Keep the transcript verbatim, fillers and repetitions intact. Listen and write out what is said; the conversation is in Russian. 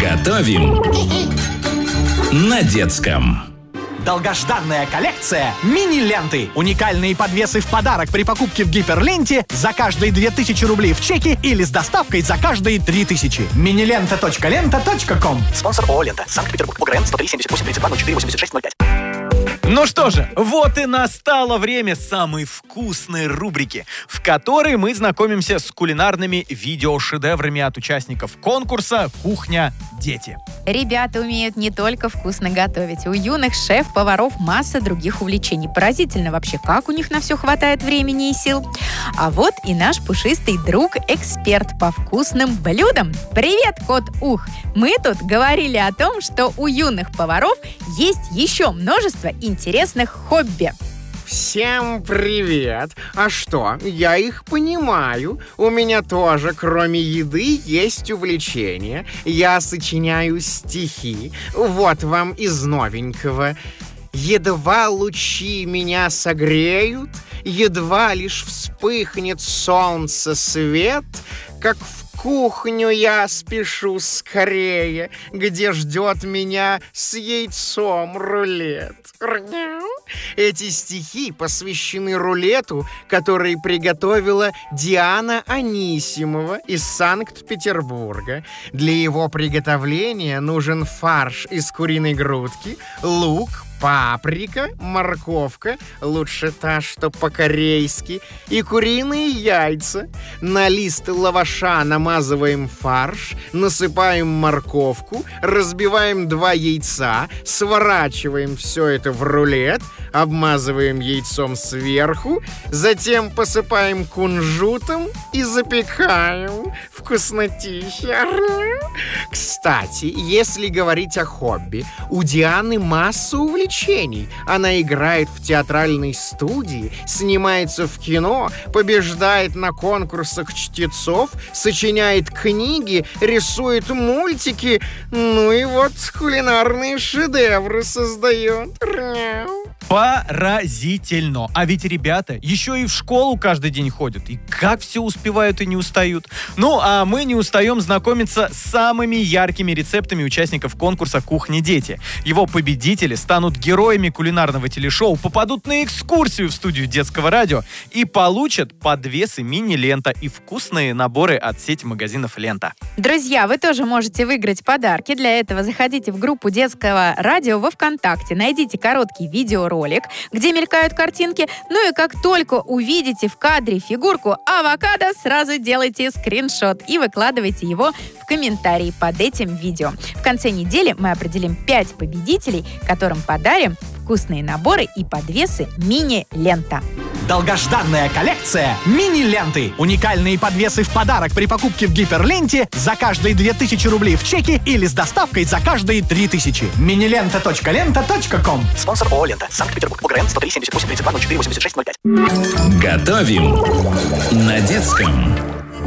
Готовим на детском. Долгожданная коллекция мини-ленты. Уникальные подвесы в подарок при покупке в Гиперленте за каждые две тысячи рублей в чеке или с доставкой за каждые три тысячи. Минилента точка лента точка ком. Спонсор ООО «Лента». Санкт-Петербург. ОГРН сто три семьдесят восемь тридцать два ноль четыре восемьдесят шесть ноль пять. Ну что же, вот и настало время самой вкусной рубрики, в которой мы знакомимся с кулинарными видеошедеврами от участников конкурса «Кухня. Дети». Ребята умеют не только вкусно готовить. У юных шеф-поваров масса других увлечений. Поразительно вообще, как у них на все хватает времени и сил. А вот и наш пушистый друг-эксперт по вкусным блюдам. Привет, кот Ух! Мы тут говорили о том, что у юных поваров есть еще множество интересных хобби. Всем привет! А что, я их понимаю. У меня тоже, кроме еды, есть увлечение. Я сочиняю стихи. Вот вам из новенького. Едва лучи меня согреют, едва лишь вспыхнет солнце свет, как в кухню я спешу скорее, где ждет меня с яйцом рулет. Эти стихи посвящены рулету, который приготовила Диана Анисимова из Санкт-Петербурга. Для его приготовления нужен фарш из куриной грудки, лук, паприка, морковка, лучше та, что по-корейски, и куриные яйца. На лист лаваша намазываем фарш, насыпаем морковку, разбиваем два яйца, сворачиваем все это в рулет, обмазываем яйцом сверху, затем посыпаем кунжутом и запекаем. Вкуснотища. Кстати, если говорить о хобби, у Дианы масса увлечений. Она играет в театральной студии, снимается в кино, побеждает на конкурсах чтецов, сочиняет книги, рисует мультики, ну и вот кулинарные шедевры создает. Поразительно. А ведь ребята еще и в школу каждый день ходят. И как все успевают и не устают. Ну, а мы не устаем знакомиться с самыми яркими рецептами участников конкурса «Кухня. Дети». Его победители станут героями кулинарного телешоу, попадут на экскурсию в студию детского радио и получат подвесы мини-лента и вкусные наборы от сети магазинов «Лента». Друзья, вы тоже можете выиграть подарки. Для этого заходите в группу детского радио во ВКонтакте, найдите короткий видеоролик, где мелькают картинки, ну и как только увидите в кадре фигурку авокадо, сразу делайте скриншот и выкладывайте его в комментарии под этим видео. В конце недели мы определим пять победителей, которым подарим вкусные наборы и подвесы мини-лента. Долгожданная коллекция мини-ленты. Уникальные подвесы в подарок при покупке в Гиперленте за каждые две тысячи рублей в чеке или с доставкой за каждые три тысячи. Минилента точка лента точка ком. Спонсор ООО «Лента». Санкт-Петербург. ОГРН сто три семьдесят восемь тридцать два ноль четыре восемьдесят шесть ноль пять. Готовим на детском.